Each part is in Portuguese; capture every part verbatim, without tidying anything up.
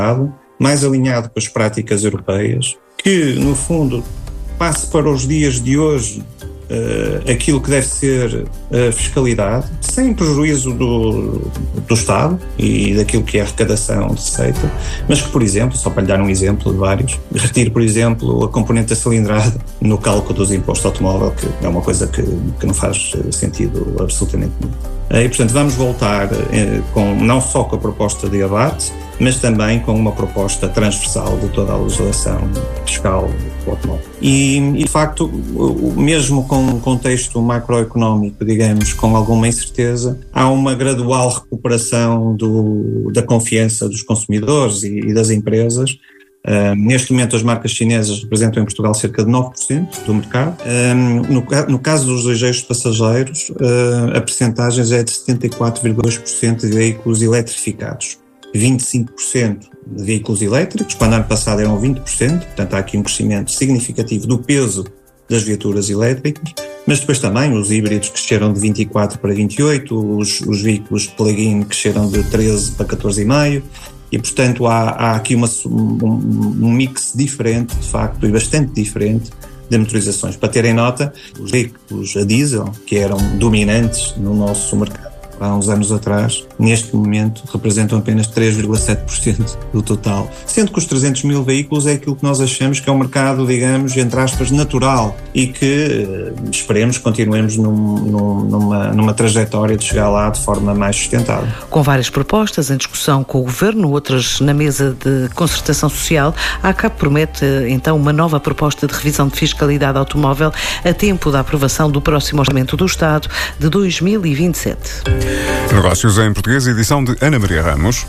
mais alinhado com as práticas europeias, que, no fundo, passe para os dias de hoje uh, aquilo que deve ser a fiscalidade, sem prejuízo do, do Estado e daquilo que é a arrecadação de receita, mas que, por exemplo, só para lhe dar um exemplo de vários, retire, por exemplo, a componente da cilindrada no cálculo dos impostos automóvel, que é uma coisa que, que não faz sentido absolutamente nenhum. E, portanto, vamos voltar eh, com, não só com a proposta de abate, mas também com uma proposta transversal de toda a legislação fiscal do automóvel. E, e, de facto, mesmo com um contexto macroeconómico, digamos, com alguma incerteza, há uma gradual recuperação do, da confiança dos consumidores e, e das empresas. Uh, neste momento as marcas chinesas representam em Portugal cerca de nove por cento do mercado. Um, no, no caso dos ligeiros passageiros, uh, a percentagem é de setenta e quatro vírgula dois por cento de veículos eletrificados, vinte e cinco por cento de veículos elétricos, quando ano passado eram vinte por cento, portanto há aqui um crescimento significativo do peso das viaturas elétricas, mas depois também os híbridos cresceram de vinte e quatro para vinte e oito, os, os veículos plug-in cresceram de treze para catorze vírgula cinco por cento, e, portanto, há, há aqui uma, um, um mix diferente, de facto, e bastante diferente de motorizações. Para terem nota, os veículos a diesel, que eram dominantes no nosso mercado há uns anos atrás, neste momento representam apenas três vírgula sete por cento do total. Sendo que os trezentos mil veículos é aquilo que nós achamos que é um mercado, digamos, entre aspas, natural e que esperemos continuemos num, num, numa, numa trajetória de chegar lá de forma mais sustentável. Com várias propostas em discussão com o Governo, outras na mesa de concertação social, a ACAP promete então uma nova proposta de revisão de fiscalidade automóvel a tempo da aprovação do próximo Orçamento do Estado de dois mil e vinte e sete. Negócios em Português, edição de Ana Maria Ramos.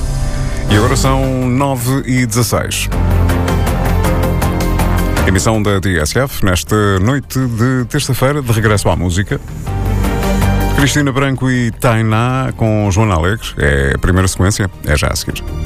E agora são nove e dezasseis. Emissão da T S F nesta noite de terça-feira, de regresso à música. Cristina Branco e Tainá com Joana Alegre. É a primeira sequência, é já a seguir.